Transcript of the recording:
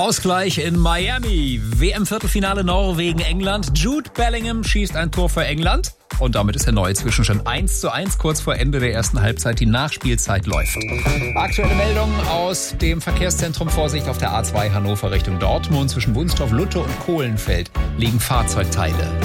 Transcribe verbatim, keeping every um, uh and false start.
Ausgleich in Miami. W M-Viertelfinale Norwegen, England. Jude Bellingham schießt ein Tor für England. Und damit ist der neue Zwischenstand eins zu eins kurz vor Ende der ersten Halbzeit. Die Nachspielzeit läuft. Aktuelle Meldung aus dem Verkehrszentrum. Vorsicht auf der A zwei Hannover Richtung Dortmund. Zwischen Wunstorf, Lutte und Kohlenfeld liegen Fahrzeugteile.